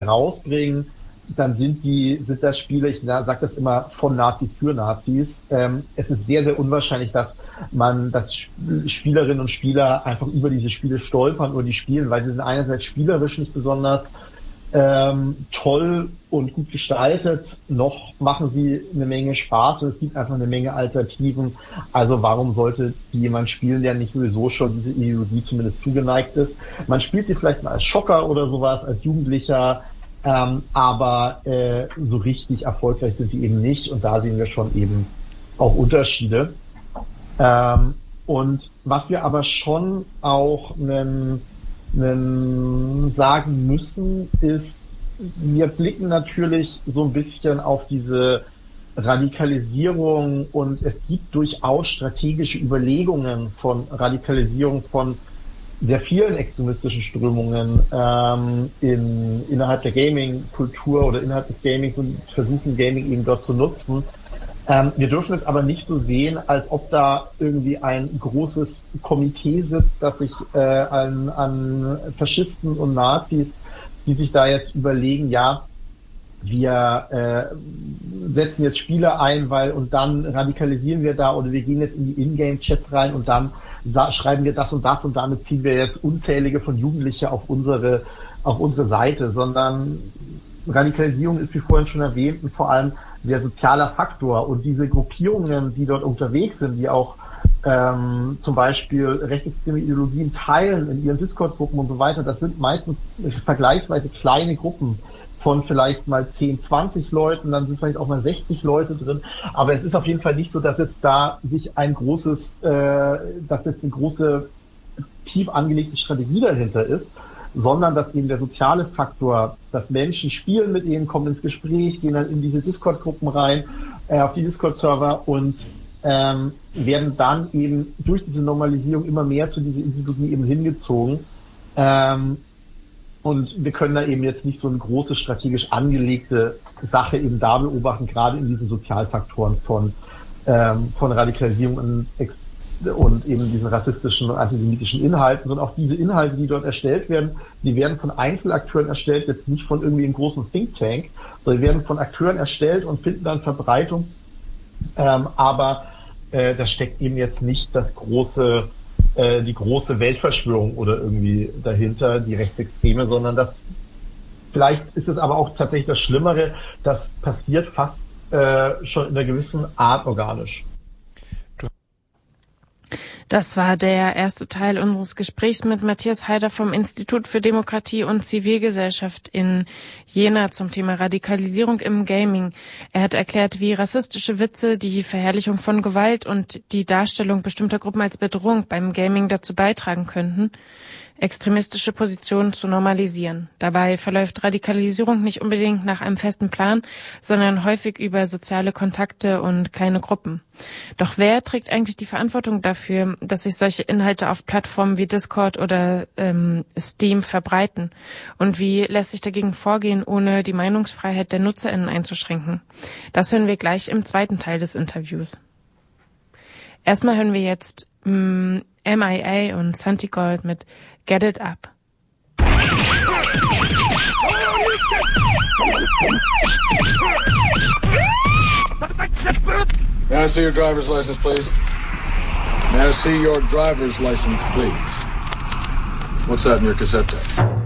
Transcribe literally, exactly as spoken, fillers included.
rausbringen, dann sind die, sind das Spiele, ich sage das immer, von Nazis für Nazis. Ähm, es ist sehr, sehr unwahrscheinlich, dass man, dass Spielerinnen und Spieler einfach über diese Spiele stolpern oder die spielen, weil sie sind einerseits spielerisch nicht besonders ähm, toll und gut gestaltet, noch machen sie eine Menge Spaß und es gibt einfach eine Menge Alternativen. Also warum sollte jemand spielen, der nicht sowieso schon diese Ideologie zumindest zugeneigt ist? Man spielt sie vielleicht mal als Schocker oder sowas, als Jugendlicher, ähm, aber äh, so richtig erfolgreich sind die eben nicht und da sehen wir schon eben auch Unterschiede. Ähm, und was wir aber schon auch einen, einen sagen müssen, ist, wir blicken natürlich so ein bisschen auf diese Radikalisierung und es gibt durchaus strategische Überlegungen von Radikalisierung von sehr vielen extremistischen Strömungen ähm, in, innerhalb der Gaming-Kultur oder innerhalb des Gamings und versuchen Gaming eben dort zu nutzen. Ähm, wir dürfen es aber nicht so sehen, als ob da irgendwie ein großes Komitee sitzt, das sich äh, an, an Faschisten und Nazis, die sich da jetzt überlegen, ja, wir äh, setzen jetzt Spiele ein, weil und dann radikalisieren wir da oder wir gehen jetzt in die Ingame-Chats rein und dann da schreiben wir das und das und damit ziehen wir jetzt unzählige von Jugendlichen auf unsere auf unsere Seite, sondern Radikalisierung ist, wie vorhin schon erwähnt, vor allem der soziale Faktor und diese Gruppierungen, die dort unterwegs sind, die auch ähm, zum Beispiel rechtsextreme Ideologien teilen in ihren Discord-Gruppen und so weiter, das sind meistens vergleichsweise kleine Gruppen von vielleicht mal zehn, zwanzig Leuten, dann sind vielleicht auch mal sechzig Leute drin, aber es ist auf jeden Fall nicht so, dass jetzt da sich ein großes, äh, dass jetzt eine große, tief angelegte Strategie dahinter ist, sondern dass eben der soziale Faktor, dass Menschen spielen mit ihnen, kommen ins Gespräch, gehen dann in diese Discord-Gruppen rein, äh, auf die Discord-Server und ähm, werden dann eben durch diese Normalisierung immer mehr zu dieser Ideologie eben hingezogen. Ähm, und wir können da eben jetzt nicht so eine große strategisch angelegte Sache eben da beobachten, gerade in diesen Sozialfaktoren von, ähm, von Radikalisierung und Ex und eben diesen rassistischen und antisemitischen Inhalten, sondern auch diese Inhalte, die dort erstellt werden, die werden von Einzelakteuren erstellt, jetzt nicht von irgendwie einem großen Think Tank, sondern die werden von Akteuren erstellt und finden dann Verbreitung. Ähm, aber äh, da steckt eben jetzt nicht das große, äh, die große Weltverschwörung oder irgendwie dahinter, die Rechtsextreme, sondern das, vielleicht ist es aber auch tatsächlich das Schlimmere, das passiert fast äh, schon in einer gewissen Art organisch. Das war der erste Teil unseres Gesprächs mit Matthias Haider vom Institut für Demokratie und Zivilgesellschaft in Jena zum Thema Radikalisierung im Gaming. Er hat erklärt, wie rassistische Witze, die Verherrlichung von Gewalt und die Darstellung bestimmter Gruppen als Bedrohung beim Gaming dazu beitragen könnten, extremistische Positionen zu normalisieren. Dabei verläuft Radikalisierung nicht unbedingt nach einem festen Plan, sondern häufig über soziale Kontakte und kleine Gruppen. Doch wer trägt eigentlich die Verantwortung dafür, dass sich solche Inhalte auf Plattformen wie Discord oder ähm, Steam verbreiten? Und wie lässt sich dagegen vorgehen, ohne die Meinungsfreiheit der NutzerInnen einzuschränken? Das hören wir gleich im zweiten Teil des Interviews. Erstmal hören wir jetzt ähm, M I A und Santi Gold mit Get It Up. May I see your driver's license, please? May I see your driver's license, please? What's that in your cassette tape?